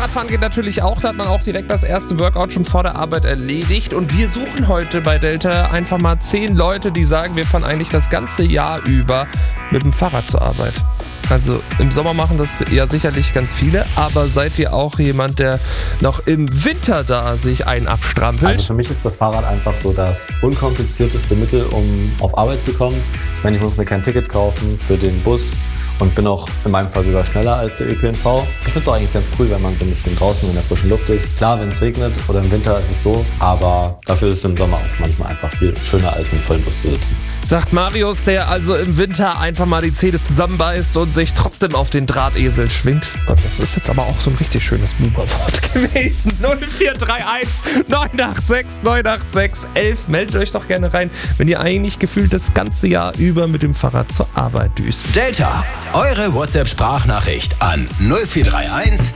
Fahrradfahren geht natürlich auch, da hat man auch direkt das erste Workout schon vor der Arbeit erledigt. Und wir suchen heute bei Delta einfach mal 10 Leute, die sagen, wir fahren eigentlich das ganze Jahr über mit dem Fahrrad zur Arbeit. Also im Sommer machen das ja sicherlich ganz viele, aber seid ihr auch jemand, der noch im Winter da sich einen abstrampelt? Also für mich ist das Fahrrad einfach so das unkomplizierteste Mittel, um auf Arbeit zu kommen. Ich meine, ich muss mir kein Ticket kaufen für den Bus und bin auch in meinem Fall sogar schneller als der ÖPNV. Ich finde es auch eigentlich ganz cool, wenn man so ein bisschen draußen in der frischen Luft ist. Klar, wenn es regnet oder im Winter ist es doof, aber dafür ist es im Sommer auch manchmal einfach viel schöner, als im vollen Bus zu sitzen. Sagt Marius, der also im Winter einfach mal die Zähne zusammenbeißt und sich trotzdem auf den Drahtesel schwingt. Gott, das ist jetzt aber auch so ein richtig schönes Buberwort gewesen. 0431 986 986 11. Meldet euch doch gerne rein, wenn ihr eigentlich gefühlt das ganze Jahr über mit dem Fahrrad zur Arbeit düst. Delta, eure WhatsApp-Sprachnachricht an 0431